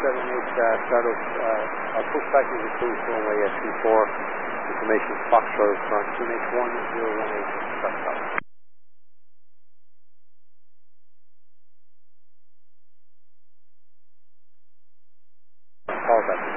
start of push back into cruise runway at 24. Information Foxtrot from QNH1 018 start stop. Call back.